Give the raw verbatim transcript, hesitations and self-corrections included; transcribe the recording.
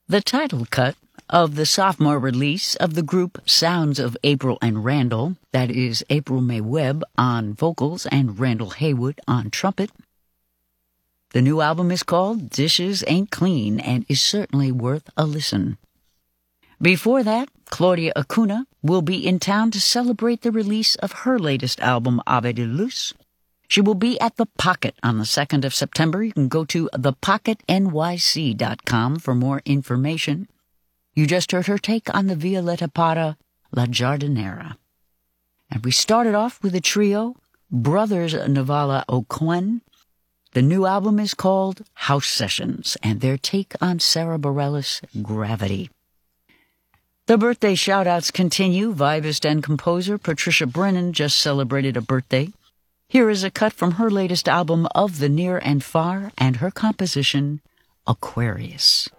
The title cut of the sophomore release of the group Sounds of April and Randall, that is April May Webb on vocals and Randall Haywood on trumpet. The new album is called Dishes Ain't Clean and is certainly worth a listen. Before that, Claudia Acuna will be in town to celebrate the release of her latest album, Ave de Luz. She will be at The Pocket on the second of September. You can go to the pocket N Y C dot com for more information. You just heard her take on the Violeta Parra, La Jardinera. And we started off with a trio, Brothers Navala O'Cohen. The new album is called House Sessions, and their take on Sarah Bareilles' Gravity. The birthday shout-outs continue. Vivist and composer Patricia Brennan just celebrated a birthday. Here is a cut from her latest album, Of the Near and Far, and her composition, Aquarius.